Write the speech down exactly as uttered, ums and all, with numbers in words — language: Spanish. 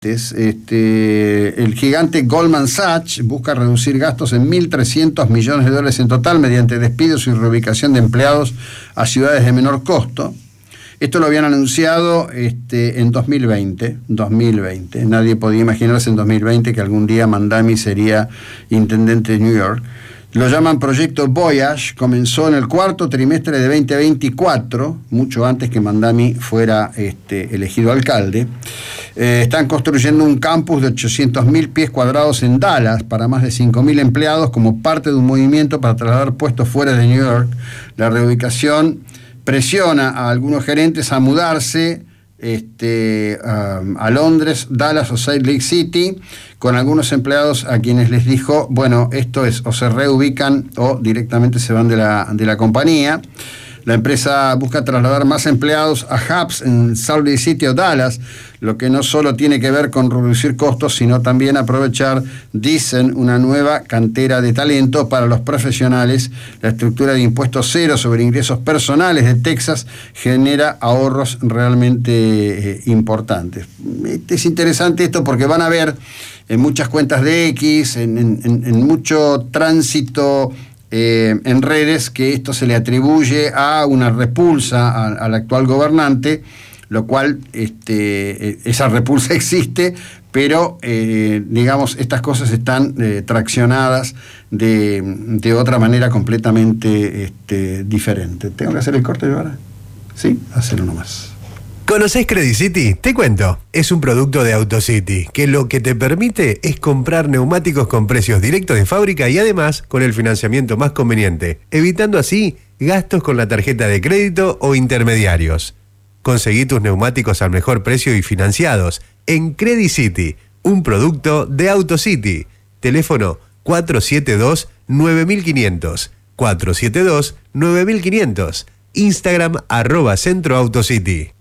Este, el gigante Goldman Sachs busca reducir gastos en mil trescientos millones de dólares en total mediante despidos y reubicación de empleados a ciudades de menor costo. Esto lo habían anunciado este, en dos mil veinte. Nadie podía imaginarse en dos mil veinte que algún día Mamdani sería intendente de New York. Lo llaman Proyecto Voyage, comenzó en el cuarto trimestre de veinte veinticuatro, mucho antes que Mamdani fuera este, elegido alcalde. Eh, están construyendo un campus de ochocientos mil pies cuadrados en Dallas para más de cinco mil empleados como parte de un movimiento para trasladar puestos fuera de New York. La reubicación presiona a algunos gerentes a mudarse este, a, a Londres, Dallas o Salt Lake City, con algunos empleados a quienes les dijo, bueno, esto es o se reubican o directamente se van de la, de la compañía. La empresa busca trasladar más empleados a hubs en Salt Lake City o Dallas, lo que no solo tiene que ver con reducir costos, sino también aprovechar, dicen, una nueva cantera de talento para los profesionales. La estructura de impuestos cero sobre ingresos personales de Texas genera ahorros realmente eh, importantes. Es interesante esto porque van a ver en muchas cuentas de X, en, en, en mucho tránsito Eh, en redes, que esto se le atribuye a una repulsa a, al actual gobernante, lo cual este, esa repulsa existe, pero eh, digamos, estas cosas están eh, traccionadas de, de otra manera completamente este, diferente. ¿Tengo que hacer el corte ahora? Sí, hacerlo nomás. ¿Conocés Credit City? Te cuento. Es un producto de AutoCity, que lo que te permite es comprar neumáticos con precios directos de fábrica y además con el financiamiento más conveniente, evitando así gastos con la tarjeta de crédito o intermediarios. Conseguí tus neumáticos al mejor precio y financiados en Credit City, un producto de AutoCity. Teléfono cuatro siete dos nueve cinco cero cero, cuatro siete dos nueve cinco cero cero. Instagram arroba Centro AutoCity.